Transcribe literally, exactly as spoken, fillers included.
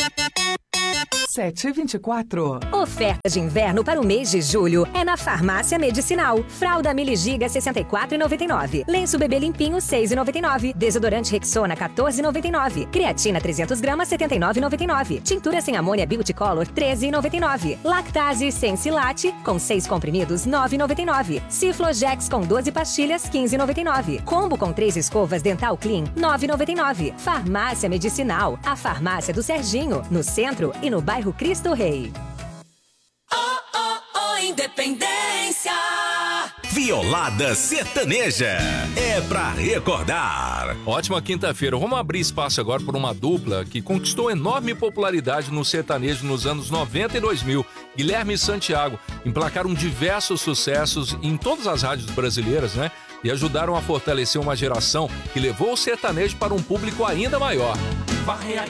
sete e vinte e quatro. Oferta de inverno para o mês de julho é na Farmácia Medicinal. Fralda Mili Giga sessenta e quatro reais e noventa e nove centavos. Lenço bebê limpinho seis reais e noventa e nove centavos. Desodorante Rexona quatorze reais e noventa e nove centavos. Creatina trezentas gramas setenta e nove reais e noventa e nove centavos. Tintura sem amônia Beauty Color treze reais e noventa e nove centavos. Lactase sem silate com seis comprimidos nove reais e noventa e nove centavos. Ciflojex com doze pastilhas quinze reais e noventa e nove centavos. Combo com três escovas Dental Clean nove reais e noventa e nove centavos. Farmácia Medicinal, a farmácia do Serginho, no centro e no bairro Cristo Rei. Oh, oh, oh, Independência. Violada Sertaneja. É pra recordar. Ótima quinta-feira. Vamos abrir espaço agora por uma dupla que conquistou enorme popularidade no sertanejo nos anos noventa e dois mil. Guilherme e Santiago emplacaram diversos sucessos em todas as rádios brasileiras, né? E ajudaram a fortalecer uma geração que levou o sertanejo para um público ainda maior.